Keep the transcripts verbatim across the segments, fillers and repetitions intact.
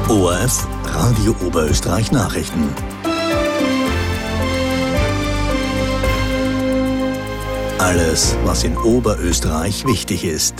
O R F Radio Oberösterreich Nachrichten. Alles, was in Oberösterreich wichtig ist.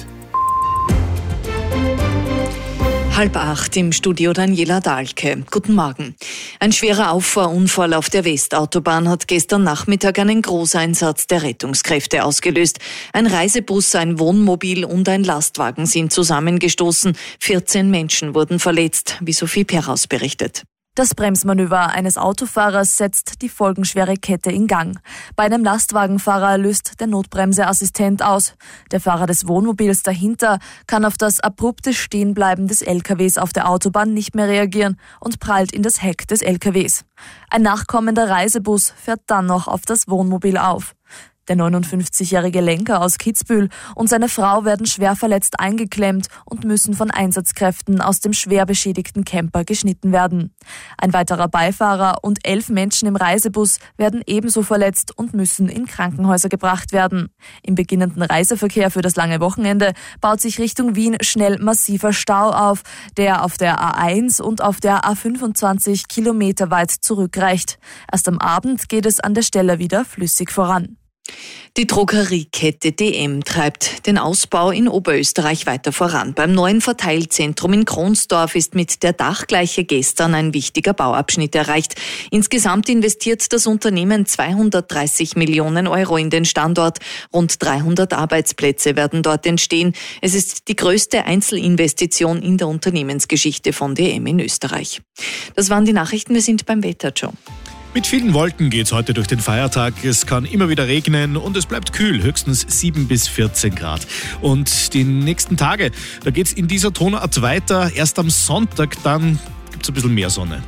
Halb acht im Studio Daniela Dahlke. Guten Morgen. Ein schwerer Auffahrunfall auf der Westautobahn hat gestern Nachmittag einen Großeinsatz der Rettungskräfte ausgelöst. Ein Reisebus, ein Wohnmobil und ein Lastwagen sind zusammengestoßen. vierzehn Menschen wurden verletzt, wie Sophie Perhaus berichtet. Das Bremsmanöver eines Autofahrers setzt die folgenschwere Kette in Gang. Bei einem Lastwagenfahrer löst der Notbremseassistent aus. Der Fahrer des Wohnmobils dahinter kann auf das abrupte Stehenbleiben des L K Ws auf der Autobahn nicht mehr reagieren und prallt in das Heck des L K Ws. Ein nachkommender Reisebus fährt dann noch auf das Wohnmobil auf. Der neunundfünfzigjährige Lenker aus Kitzbühel und seine Frau werden schwer verletzt eingeklemmt und müssen von Einsatzkräften aus dem schwer beschädigten Camper geschnitten werden. Ein weiterer Beifahrer und elf Menschen im Reisebus werden ebenso verletzt und müssen in Krankenhäuser gebracht werden. Im beginnenden Reiseverkehr für das lange Wochenende baut sich Richtung Wien schnell massiver Stau auf, der auf der A eins und auf der A fünfundzwanzig kilometerweit zurückreicht. Erst am Abend geht es an der Stelle wieder flüssig voran. Die Drogeriekette D M treibt den Ausbau in Oberösterreich weiter voran. Beim neuen Verteilzentrum in Kronsdorf ist mit der Dachgleiche gestern ein wichtiger Bauabschnitt erreicht. Insgesamt investiert das Unternehmen zweihundertdreißig Millionen Euro in den Standort. Rund dreihundert Arbeitsplätze werden dort entstehen. Es ist die größte Einzelinvestition in der Unternehmensgeschichte von D M in Österreich. Das waren die Nachrichten. Wir sind beim Wetter, Joe. Mit vielen Wolken geht's heute durch den Feiertag. Es kann immer wieder regnen und es bleibt kühl, höchstens sieben bis vierzehn Grad. Und die nächsten Tage, da geht's in dieser Tonart weiter. Erst am Sonntag, dann gibt's ein bisschen mehr Sonne.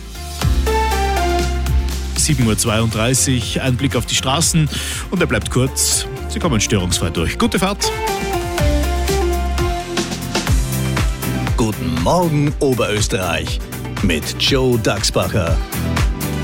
sieben Uhr zweiunddreißig, ein Blick auf die Straßen und er bleibt kurz. Sie kommen störungsfrei durch. Gute Fahrt. Guten Morgen Oberösterreich mit Joe Dachsbacher.